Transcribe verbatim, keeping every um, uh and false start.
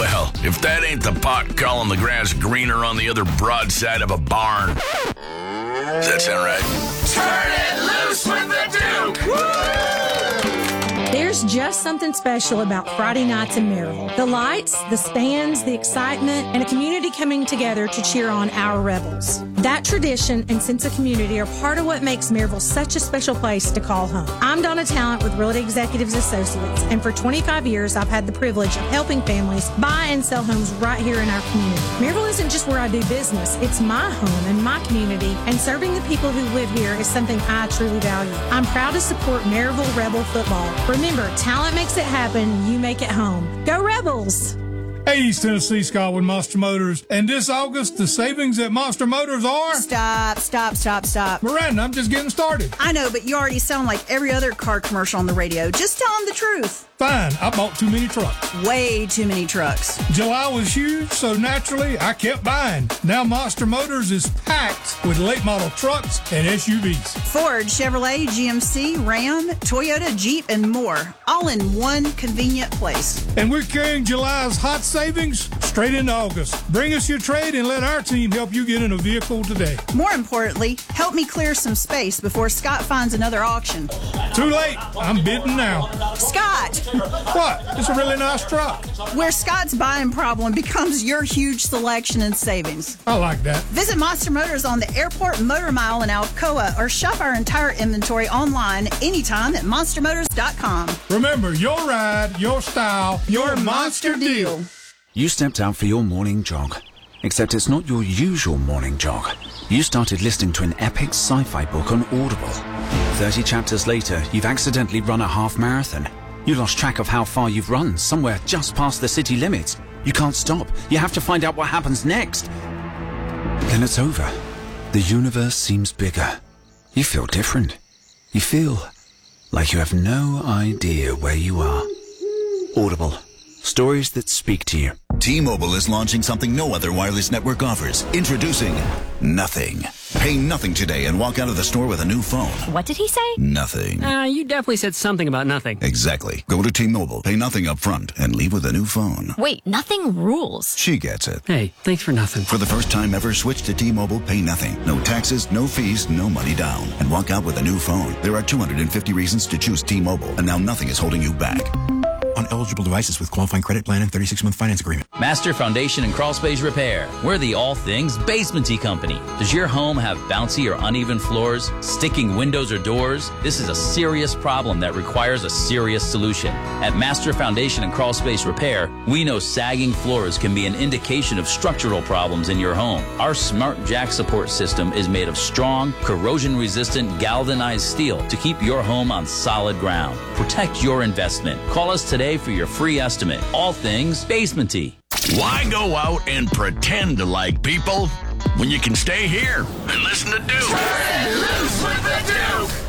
Well, if that ain't the pot calling the grass greener on the other broadside of a barn. Does that sound right? Turn it loose with the Duke! Woo! There's just something special about Friday nights in Maryville. The lights, the stands, the excitement, and a community coming together to cheer on our Rebels. That tradition and sense of community are part of what makes Maryville such a special place to call home. I'm Donna Talent with Realty Executives Associates, and for twenty-five years, I've had the privilege of helping families buy and sell homes right here in our community. Maryville isn't just where I do business. It's my home and my community, and serving the people who live here is something I truly value. I'm proud to support Maryville Rebel football. Remember, talent makes it happen. You make it home. Go Rebels! Hey, East Tennessee, Scott with Monster Motors. And this August, the savings at Monster Motors are... Stop, stop, stop, stop. Miranda, I'm just getting started. I know, but you already sound like every other car commercial on the radio. Just tell them the truth. Fine, I bought too many trucks. Way too many trucks. July was huge, so naturally, I kept buying. Now Monster Motors is packed with late model trucks and S U Vs. Ford, Chevrolet, G M C, Ram, Toyota, Jeep, and more. All in one convenient place. And we're carrying July's hot savings straight into August. Bring us your trade and let our team help you get in a vehicle today. More importantly, help me clear some space before Scott finds another auction. Too late. I'm bidding now. Scott! What? It's a really nice truck. Where Scott's buying problem becomes your huge selection and savings. I like that. Visit Monster Motors on the Airport Motor Mile in Alcoa or shop our entire inventory online anytime at monster motors dot com. Remember, your ride, your style, your monster deal. You stepped out for your morning jog, except it's not your usual morning jog. You started listening to an epic sci-fi book on Audible. thirty chapters later, you've accidentally run a half marathon. You lost track of how far you've run, somewhere just past the city limits. You can't stop. You have to find out what happens next. Then it's over. The universe seems bigger. You feel different. You feel like you have no idea where you are. Audible. Stories that speak to you. T-Mobile is launching something no other wireless network offers. Introducing Nothing. Pay nothing today and walk out of the store with a new phone. What did he say? Nothing. Uh, you definitely said something about nothing. Exactly. Go to T-Mobile, pay nothing up front, and leave with a new phone. Wait, nothing rules. She gets it. Hey, thanks for nothing. For the first time ever, switch to T-Mobile, pay nothing. No taxes, no fees, no money down. And walk out with a new phone. There are two hundred fifty reasons to choose T-Mobile, and now nothing is holding you back. On eligible devices with qualifying credit plan and thirty-six month finance agreement. Master Foundation and Crawl Space Repair. We're the all things basement-y company. Does your home have bouncy or uneven floors, sticking windows or doors? This is a serious problem that requires a serious solution. At Master Foundation and Crawl Space Repair, we know sagging floors can be an indication of structural problems in your home. Our Smart Jack support system is made of strong, corrosion-resistant galvanized steel to keep your home on solid ground. Protect your investment. Call us today for your free estimate. All things basement-y. Why go out and pretend to like people when you can stay here and listen to Duke? Turn it loose with the Duke!